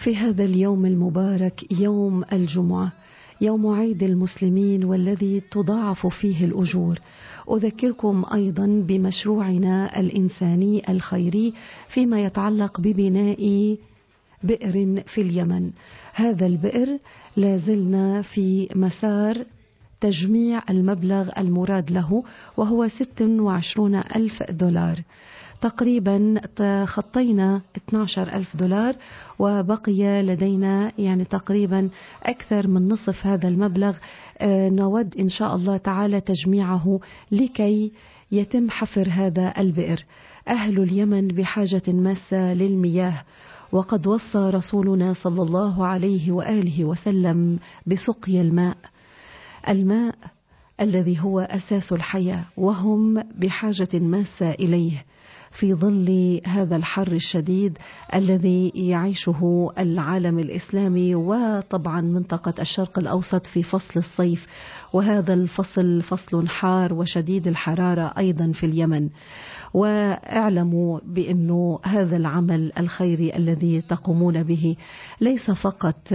في هذا اليوم المبارك، يوم الجمعة، يوم عيد المسلمين والذي تضاعف فيه الأجور، أذكركم أيضا بمشروعنا الإنساني الخيري فيما يتعلق ببناء بئر في اليمن. هذا البئر لازلنا في مسار تجميع المبلغ المراد له، وهو 26,000 دولار. تقريبا تخطينا 12,000 دولار، وبقي لدينا يعني تقريبا أكثر من نصف هذا المبلغ. نود إن شاء الله تعالى تجميعه لكي يتم حفر هذا البئر. أهل اليمن بحاجة ماسة للمياه، وقد وصى رسولنا صلى الله عليه وآله وسلم بسقي الماء الذي هو أساس الحياة، وهم بحاجة ماسة إليه في ظل هذا الحر الشديد الذي يعيشه العالم الإسلامي، وطبعا منطقة الشرق الأوسط في فصل الصيف، وهذا الفصل فصل حار وشديد الحرارة أيضا في اليمن. واعلموا بأنه هذا العمل الخيري الذي تقومون به ليس فقط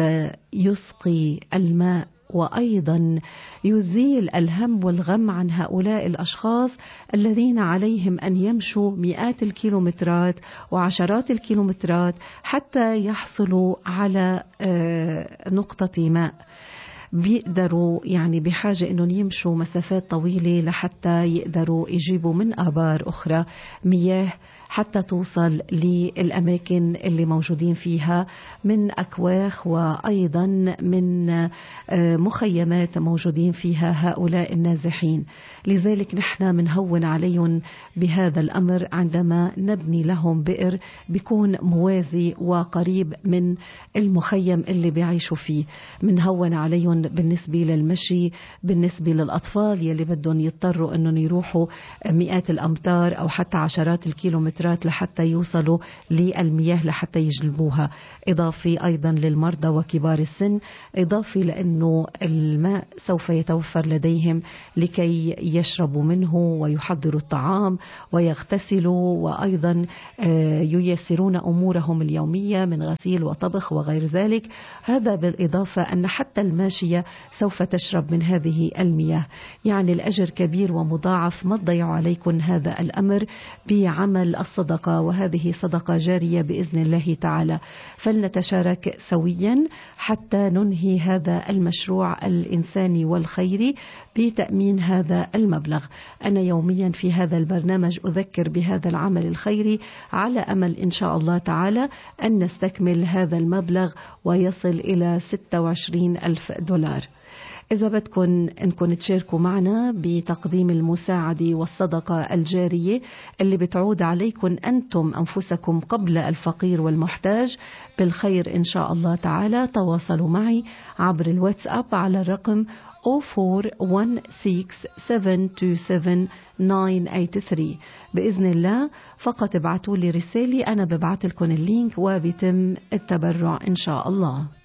يسقي الماء، وأيضا يزيل الهم والغم عن هؤلاء الأشخاص الذين عليهم أن يمشوا مئات الكيلومترات وعشرات الكيلومترات حتى يحصلوا على نقطة ماء. بيقدروا يعني بحاجة أنهم يمشوا مسافات طويلة لحتى يقدروا يجيبوا من آبار أخرى مياه حتى توصل للأماكن اللي موجودين فيها من أكواخ، وأيضا من مخيمات موجودين فيها هؤلاء النازحين. لذلك نحن منهون عليهم بهذا الأمر عندما نبني لهم بئر بيكون موازي وقريب من المخيم اللي بيعيشوا فيه. منهون عليهم بالنسبة للمشي، بالنسبة للأطفال يلي بدهم يضطروا أنهم يروحوا مئات الأمتار أو حتى عشرات الكيلومترات لحتى يوصلوا للمياه لحتى يجلبوها، إضافي أيضا للمرضى وكبار السن، إضافي لأنه الماء سوف يتوفر لديهم لكي يشربوا منه ويحضروا الطعام ويغتسلوا، وأيضا ييسرون أمورهم اليومية من غسيل وطبخ وغير ذلك. هذا بالإضافة أن حتى الماشية سوف تشرب من هذه المياه. يعني الأجر كبير ومضاعف. ما تضيعوا عليكم هذا الأمر بعمل الصدقة، وهذه صدقة جارية بإذن الله تعالى. فلنتشارك سويا حتى ننهي هذا المشروع الإنساني والخيري بتأمين هذا المبلغ. أنا يوميا في هذا البرنامج أذكر بهذا العمل الخيري على أمل إن شاء الله تعالى أن نستكمل هذا المبلغ ويصل إلى 26,000 دولار. إذا بدكم أنكم تشاركوا معنا بتقديم المساعدة والصدقة الجارية اللي بتعود عليكم أنتم أنفسكم قبل الفقير والمحتاج بالخير إن شاء الله تعالى، تواصلوا معي عبر الواتساب على الرقم 0416727983. بإذن الله فقط ابعتوا لي رسالة، أنا ببعث لكم اللينك وبيتم التبرع إن شاء الله.